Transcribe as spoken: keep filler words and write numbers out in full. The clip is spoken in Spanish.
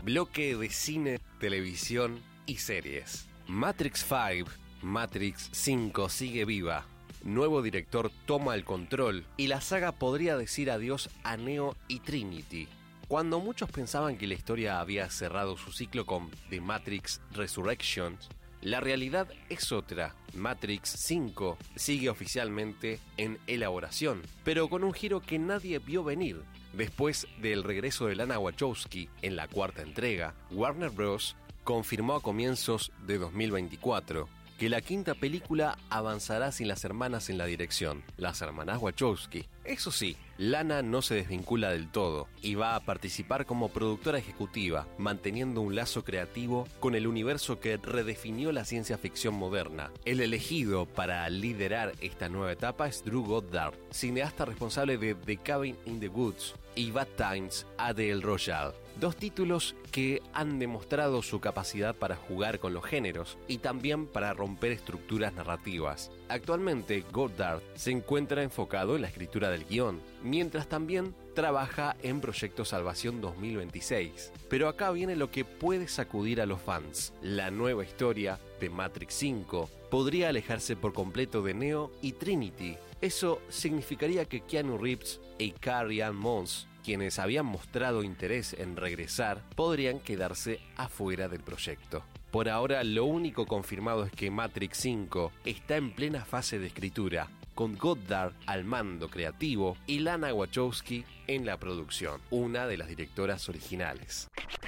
Bloque de cine, televisión y series. Matrix cinco, Matrix cinco sigue viva. Nuevo director toma el control y la saga podría decir adiós a Neo y Trinity. Cuando muchos pensaban que la historia había cerrado su ciclo con The Matrix Resurrections, la realidad es otra. Matrix cinco sigue oficialmente en elaboración, pero con un giro que nadie vio venir. Después del regreso de Lana Wachowski en la cuarta entrega, Warner Bros. Confirmó a comienzos de dos mil veinticuatro que la quinta película avanzará sin las hermanas en la dirección, las hermanas Wachowski. Eso sí, Lana no se desvincula del todo y va a participar como productora ejecutiva, manteniendo un lazo creativo con el universo que redefinió la ciencia ficción moderna. El elegido para liderar esta nueva etapa es Drew Goddard, cineasta responsable de The Cabin in the Woods y Bad Times at the El Royale, dos títulos que han demostrado su capacidad para jugar con los géneros y también para romper estructuras narrativas. Actualmente, Goddard se encuentra enfocado en la escritura del guión, mientras también trabaja en Proyecto Salvación dos mil veintiséis. Pero acá viene lo que puede sacudir a los fans. La nueva historia de Matrix cinco podría alejarse por completo de Neo y Trinity. Eso significaría que Keanu Reeves y Carrie-Anne Moss, quienes habían mostrado interés en regresar, podrían quedarse afuera del proyecto. Por ahora, lo único confirmado es que Matrix cinco está en plena fase de escritura, con Goddard al mando creativo y Lana Wachowski en la producción, una de las directoras originales.